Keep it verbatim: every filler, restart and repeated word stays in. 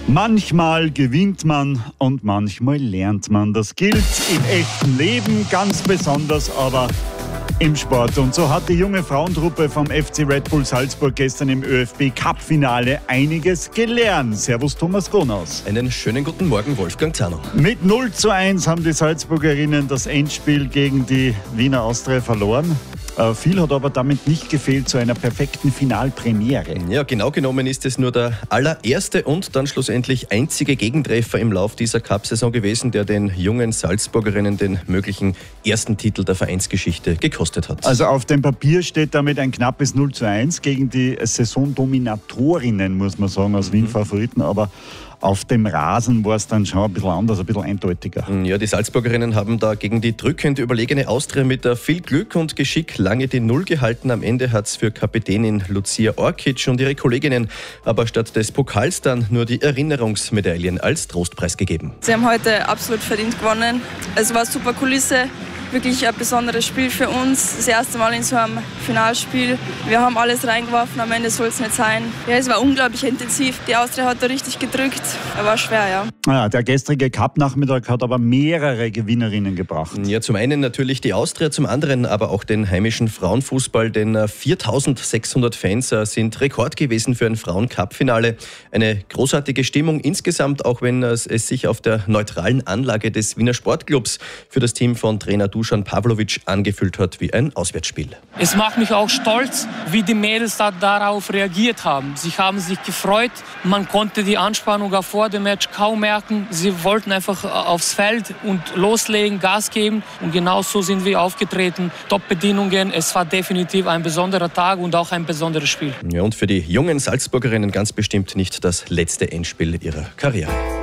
Manchmal gewinnt man und manchmal lernt man. Das gilt im echten Leben ganz besonders, aber im Sport. Und so hat die junge Frauentruppe vom F C Red Bull Salzburg gestern im ÖFB-Cup-Finale einiges gelernt. Servus Thomas Gonaus. Einen schönen guten Morgen, Wolfgang Zahner. Mit null zu eins haben die Salzburgerinnen das Endspiel gegen die Wiener Austria verloren. Äh, viel hat aber damit nicht gefehlt zu einer perfekten Finalpremiere. Ja, genau genommen ist es nur der allererste und dann schlussendlich einzige Gegentreffer im Lauf dieser Cup-Saison gewesen, der den jungen Salzburgerinnen den möglichen ersten Titel der Vereinsgeschichte gekostet hat. Also auf dem Papier steht damit ein knappes null zu eins gegen die Saisondominatorinnen, muss man sagen, aus Wien Favoriten, aber auf dem Rasen war es dann schon ein bisschen anders, ein bisschen eindeutiger. Ja, die Salzburgerinnen haben da gegen die drückend überlegene Austria mit viel Glück und Geschick lange die Null gehalten. Am Ende hat es für Kapitänin Lucia Orkic und ihre Kolleginnen aber statt des Pokals dann nur die Erinnerungsmedaillen als Trostpreis gegeben. Sie haben heute absolut verdient gewonnen. Es war eine super Kulisse. Wirklich ein besonderes Spiel für uns. Das erste Mal in so einem Finalspiel. Wir haben alles reingeworfen, am Ende soll es nicht sein. Ja, es war unglaublich intensiv. Die Austria hat da richtig gedrückt. Er war schwer, ja. Ja, der gestrige Cup-Nachmittag hat aber mehrere Gewinnerinnen gebracht. Ja, zum einen natürlich die Austria, zum anderen aber auch den heimischen Frauenfußball. Denn viertausendsechshundert Fans sind Rekord gewesen für ein Frauen-Cup-Finale. Eine großartige Stimmung insgesamt, auch wenn es sich auf der neutralen Anlage des Wiener Sportclubs für das Team von Trainer Dusan Pavlovic angefühlt hat wie ein Auswärtsspiel. Es macht mich auch stolz, wie die Mädels da darauf reagiert haben. Sie haben sich gefreut. Man konnte die Anspannung auch vor dem Match kaum merken. Sie wollten einfach aufs Feld und loslegen, Gas geben. Und genau so sind wir aufgetreten. Top-Bedingungen. Es war definitiv ein besonderer Tag und auch ein besonderes Spiel. Ja, und für die jungen Salzburgerinnen ganz bestimmt nicht das letzte Endspiel ihrer Karriere.